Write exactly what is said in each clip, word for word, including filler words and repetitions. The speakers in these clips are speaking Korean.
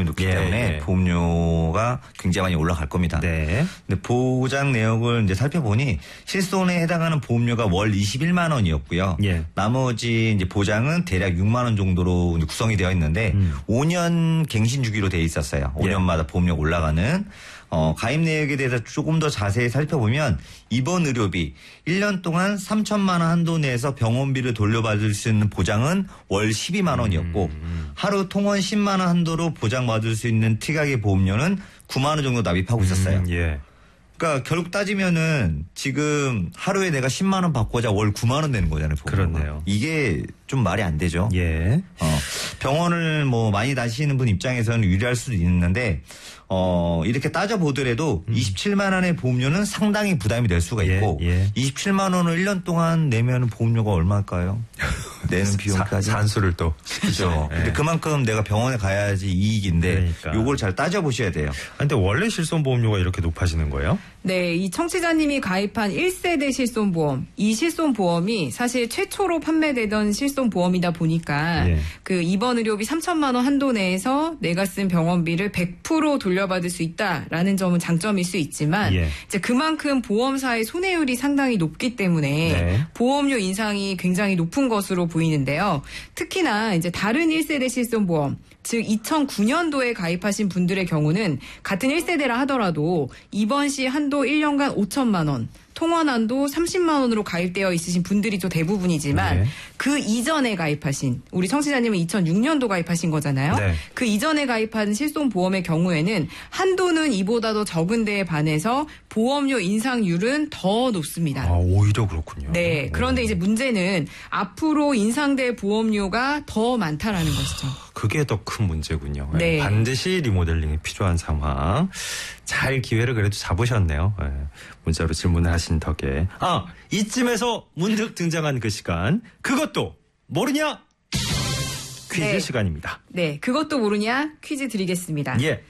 놓기 예, 때문에 예. 보험료가 굉장히 많이 올라갈 겁니다. 네. 근데 보장 내역을 이제 살펴보니 실손에 해당하는 보험료가 월 이십일만 원이었고요. 예. 나머지 이제 보장은 대략 육만 원 정도로 이제 구성이 되어 있는데 음. 오 년 갱신 주기로 되어 있었어요. 오 년마다 보험료 올라가는. 어, 가입 내역에 대해서 조금 더 자세히 살펴보면 입원 의료비 일 년 동안 삼천만 원 한도 내에서 병원비를 돌려받을 수 있는 보장은 월 십이만 원이었고 음. 하루 통원 십만 원 한도로 보장받을 수 있는 특약의 보험료는 구만 원 정도 납입하고 있었어요. 음, 예. 그러니까 결국 따지면은 지금 하루에 내가 십만 원 받고자 월 구만 원 내는 거잖아요. 보험료가. 그렇네요. 이게 좀 말이 안 되죠. 예. 어, 병원을 뭐 많이 다니시는 분 입장에서는 유리할 수도 있는데 어, 이렇게 따져보더라도 음. 이십칠만 원의 보험료는 상당히 부담이 될 수가 있고 예, 예. 이십칠만 원을 일 년 동안 내면 보험료가 얼마일까요? 내는 비용까지. 사, 산수를 또. 그렇죠. 예. 근데 그만큼 내가 병원에 가야지 이익인데 그러니까. 요걸 잘 따져보셔야 돼요. 근데 원래 실손보험료가 이렇게 높아지는 거예요? 네, 이 청취자님이 가입한 일 세대 실손보험, 이 실손보험이 사실 최초로 판매되던 실손보험이다 보니까 예. 그 입원 의료비 삼천만 원 한도 내에서 내가 쓴 병원비를 백 퍼센트 돌려받을 수 있다라는 점은 장점일 수 있지만 예. 이제 그만큼 보험사의 손해율이 상당히 높기 때문에 네. 보험료 인상이 굉장히 높은 것으로 보이는데요. 특히나 이제 다른 일 세대 실손보험, 즉 이천구 년도에 가입하신 분들의 경우는 같은 일 세대라 하더라도 입원 시 한도 일 년간 오천만 원, 통원 한도 삼십만 원으로 가입되어 있으신 분들이 또 대부분이지만 네. 그 이전에 가입하신 우리 청취자님은 이천육 년도 가입하신 거잖아요. 네. 그 이전에 가입한 실손보험의 경우에는 한도는 이보다도 적은 데에 반해서 보험료 인상률은 더 높습니다. 아, 오히려 그렇군요. 네. 그런데 이제 문제는 앞으로 인상될 보험료가 더 많다라는 것이죠. 그게 더 큰 문제군요. 네. 반드시 리모델링이 필요한 상황. 잘 기회를 그래도 잡으셨네요. 네. 문자로 질문을 하신 덕에. 아, 이쯤에서 문득 등장한 그 시간. 그것도 모르냐? 퀴즈 네. 시간입니다. 네. 그것도 모르냐? 퀴즈 드리겠습니다. 예.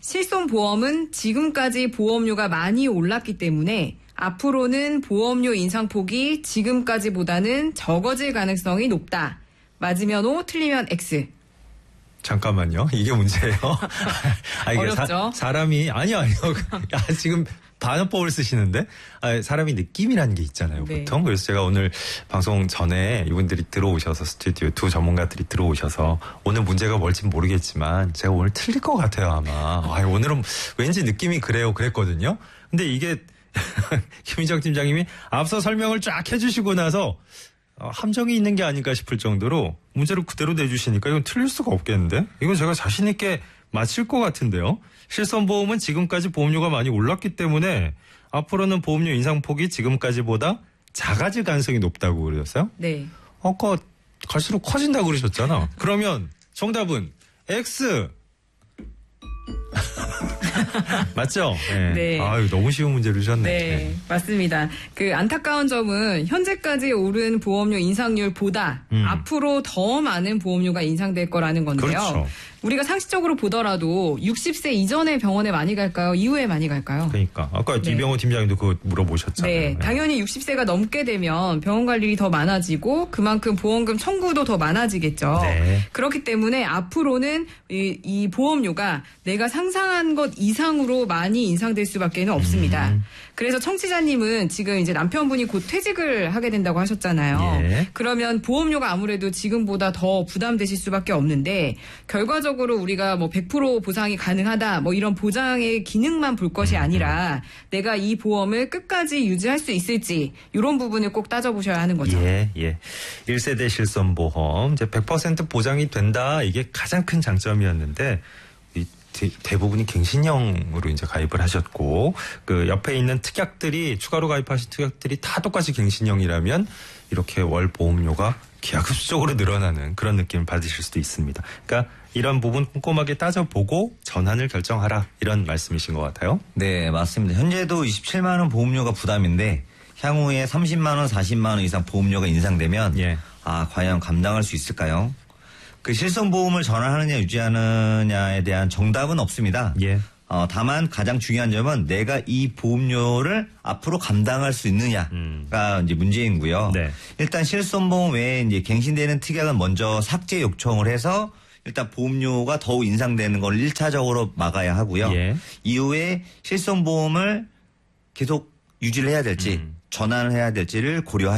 실손보험은 지금까지 보험료가 많이 올랐기 때문에 앞으로는 보험료 인상폭이 지금까지보다는 적어질 가능성이 높다. 맞으면 O, 틀리면 X. 잠깐만요. 이게 문제예요. 아, 이게 어렵죠? 사, 사람이 아니요 아니요. 야, 지금 반어법을 쓰시는데 아, 사람이 느낌이라는 게 있잖아요. 네. 보통. 그래서 제가 오늘 방송 전에 이분들이 들어오셔서 스튜디오 두 전문가들이 들어오셔서 오늘 문제가 뭘지 모르겠지만 제가 오늘 틀릴 것 같아요 아마. 아, 오늘은 왠지 느낌이 그래요 그랬거든요. 근데 이게 김희정 팀장님이 앞서 설명을 쫙 해주시고 나서 함정이 있는 게 아닐까 싶을 정도로 문제를 그대로 내주시니까 이건 틀릴 수가 없겠는데? 이건 제가 자신 있게 맞힐 것 같은데요. 실손보험은 지금까지 보험료가 많이 올랐기 때문에 앞으로는 보험료 인상폭이 지금까지보다 작아질 가능성이 높다고 그러셨어요? 네. 아까 갈수록 커진다고 그러셨잖아. 그러면 정답은 X. 맞죠? 네. 네. 아유, 너무 쉬운 문제를 주셨네. 네, 네. 맞습니다. 그 안타까운 점은 현재까지 오른 보험료 인상률보다 음. 앞으로 더 많은 보험료가 인상될 거라는 건데요. 그렇죠. 우리가 상식적으로 보더라도 육십 세 이전에 병원에 많이 갈까요? 이후에 많이 갈까요? 그러니까 아까 네. 이병호 팀장님도 그거 물어보셨잖아요. 네, 당연히 육십 세가 넘게 되면 병원 갈 일이 더 많아지고 그만큼 보험금 청구도 더 많아지겠죠. 네. 그렇기 때문에 앞으로는 이, 이 보험료가 내가 상상한 것 이상으로 많이 인상될 수밖에 없습니다. 음. 그래서 청취자님은 지금 이제 남편분이 곧 퇴직을 하게 된다고 하셨잖아요. 예. 그러면 보험료가 아무래도 지금보다 더 부담되실 수밖에 없는데 결과적으로 우리가 뭐 백 퍼센트 보상이 가능하다 뭐 이런 보장의 기능만 볼 것이 아니라 내가 이 보험을 끝까지 유지할 수 있을지 이런 부분을 꼭 따져보셔야 하는 거죠. 예, 예. 일 세대 실손보험 이제 백 퍼센트 보장이 된다. 이게 가장 큰 장점이었는데 이 대, 대부분이 갱신형으로 이제 가입을 하셨고 그 옆에 있는 특약들이 추가로 가입하신 특약들이 다 똑같이 갱신형이라면 이렇게 월 보험료가 기하급수적으로 늘어나는 그런 느낌을 받으실 수도 있습니다. 그러니까 이런 부분 꼼꼼하게 따져보고 전환을 결정하라 이런 말씀이신 것 같아요. 네, 맞습니다. 현재도 이십칠만 원 보험료가 부담인데 향후에 삼십만 원, 사십만 원 이상 보험료가 인상되면 예. 아, 과연 감당할 수 있을까요? 그 실손보험을 전환하느냐 유지하느냐에 대한 정답은 없습니다. 예. 어, 다만 가장 중요한 점은 내가 이 보험료를 앞으로 감당할 수 있느냐가 음. 이제 문제이고요. 네. 일단 실손보험 외에 이제 갱신되는 특약은 먼저 삭제 요청을 해서 일단 보험료가 더욱 인상되는 걸 일 차적으로 막아야 하고요. 예. 이후에 실손보험을 계속 유지를 해야 될지 음. 전환을 해야 될지를 고려하셔야